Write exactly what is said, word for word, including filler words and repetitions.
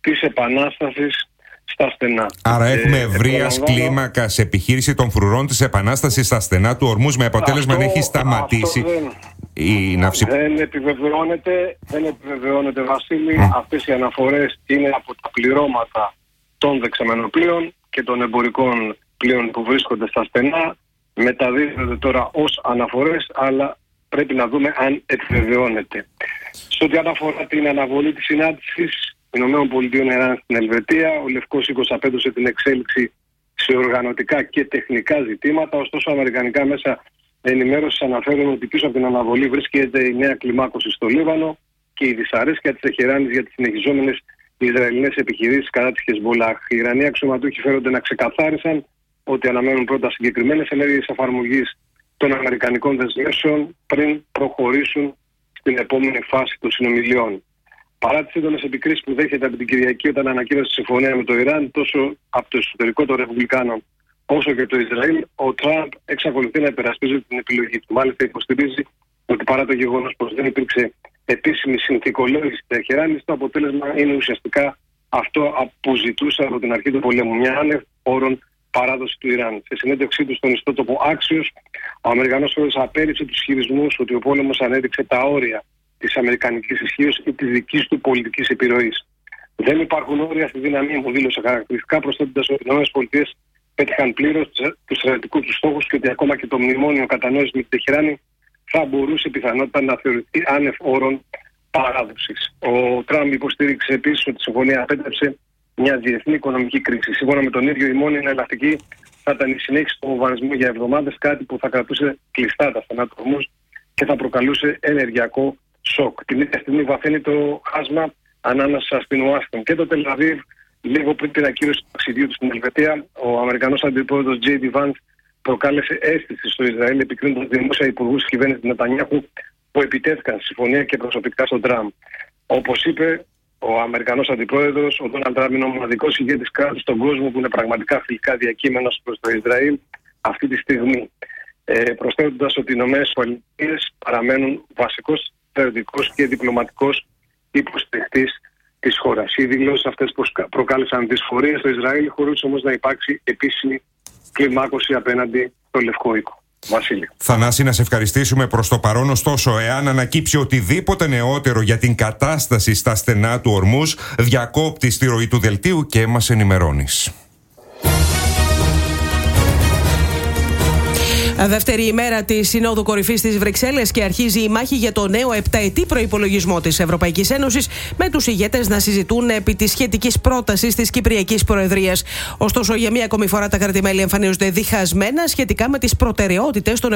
της επανάστασης στα στενά. Άρα έχουμε ε, ευρείας κλίμακας επιχείρηση των φρουρών της επανάστασης στα στενά του Ορμούζ, με αποτέλεσμα αυτό, να έχει σταματήσει δεν, η ναύση. Δεν επιβεβαιώνεται, δεν επιβεβαιώνεται Βασίλη. Mm. Αυτές οι αναφορές είναι από τα πληρώματα των δεξαμενών πλοίων και των εμπορικών πλοίων που βρίσκονται στα στενά. Μεταδίδονται τώρα ως αναφορές, αλλά πρέπει να δούμε αν επιβεβαιώνεται. Σε ό,τι αφορά την αναβολή της συνάντησης Ηνωμένων Πολιτειών Ιράν στην Ελβετία, ο Λευκός Οίκος απέδωσε την εξέλιξη σε οργανωτικά και τεχνικά ζητήματα. Ωστόσο, αμερικανικά μέσα ενημέρωσης αναφέρουν ότι πίσω από την αναβολή βρίσκεται η νέα κλιμάκωση στο Λίβανο και η δυσαρέσκεια της Τεχεράνης για τις συνεχιζόμενες Ισραηλινές επιχειρήσεις κατά της Χεσμολάχ. Οι Ιρανοί αξιωματούχοι φέρονται να ξεκαθάρισαν ότι αναμένουν πρώτα συγκεκριμένες ενέργειες εφαρμογής των αμερικανικών δεσμεύσεων πριν προχωρήσουν στην επόμενη φάση των συνομιλιών. Παρά τις έντονες επικρίσεις που δέχεται από την Κυριακή όταν ανακοίνωσε τη συμφωνία με το Ιράν, τόσο από το εσωτερικό των Ρεπουμπλικάνων όσο και το Ισραήλ, ο Τραμπ εξακολουθεί να υπερασπίζεται την επιλογή του. Μάλιστα, υποστηρίζει ότι παρά το γεγονός πως δεν υπήρξε επίσημη συνθηκολόγηση της Τεχεράνης, το αποτέλεσμα είναι ουσιαστικά αυτό που ζητούσε από την αρχή του πολέμου, μια άνευ όρων παράδοση του Ιράν. Σε συνέντευξή του στον ιστότοπο Axios, ο Αμερικανός πρόεδρος απέρριψε τους ισχυρισμούς ότι ο πόλεμος ανέδειξε τα όρια της αμερικανικής ισχύως ή της δικής του πολιτικής επιρροής. Δεν υπάρχουν όρια στη δύναμή μου, δήλωσε χαρακτηριστικά, προσθέτοντας ότι οι ΗΠΑ πέτυχαν πλήρως τους στρατιωτικούς τους στόχους και ότι ακόμα και το μνημόνιο κατανόησης με την Τεχεράνη θα μπορούσε πιθανότητα να θεωρηθεί άνευ όρων παράδοσης. Ο Τραμπ υποστήριξε επίσης ότι η συμφωνία απέτρεψε μια διεθνή οικονομική κρίση. Σύμφωνα με τον ίδιο, η μόνη εναλλακτική θα ήταν η συνέχιση του βομβαρδισμού για εβδομάδες, κάτι που θα κρατούσε κλειστά τα στενά του Ορμούζ και θα προκαλούσε ενεργειακό σοκ. Την ίδια στιγμή βαθαίνει το χάσμα ανάμεσα στην Ουάσιγκτον και το Τελ Αβίβ. Λίγο πριν την ακύρωση του ταξιδιού του στην Ελβετία, ο Αμερικανός αντιπρόεδρος τζέι ντι Vance προκάλεσε αίσθηση στο Ισραήλ, επικρίνοντας δημόσια υπουργούς της κυβέρνησης Νετανιάχου που επιτέθηκαν στη συμφωνία και προσωπικά στον Τραμπ. Όπως είπε ο Αμερικανός αντιπρόεδρος, ο Ντόναλντ Τραμπ είναι ο μοναδικός ηγέτης κράτους στον κόσμο που είναι πραγματικά φιλικά διακείμενος προς το Ισραήλ αυτή τη στιγμή. Ε, προσθέτοντας ότι οι ΗΠΑ παραμένουν βασικός στρατιωτικός και διπλωματικός υποστηρικτής της χώρας. Οι δηλώσεις αυτές προκάλεσαν δυσφορίες στο Ισραήλ, χωρίς όμως να υπάρξει επίσημη κλιμάκωση απέναντι στο Λευκό Οίκο. Βασίλη. Θανάση, να σε ευχαριστήσουμε προς το παρόν. Ωστόσο, εάν ανακύψει οτιδήποτε νεότερο για την κατάσταση στα στενά του Ορμούζ, διακόπτεις τη ροή του δελτίου και μας ενημερώνεις. Δεύτερη ημέρα της Συνόδου Κορυφής στις Βρυξέλλες και αρχίζει η μάχη για το νέο επταετή προϋπολογισμό της Ευρωπαϊκής Ένωσης, με τους ηγέτες να συζητούν επί της σχετικής πρότασης της Κυπριακής Προεδρίας. Ωστόσο, για μία ακόμη φορά τα κράτη-μέλη εμφανίζονται διχασμένα σχετικά με τις προτεραιότητες των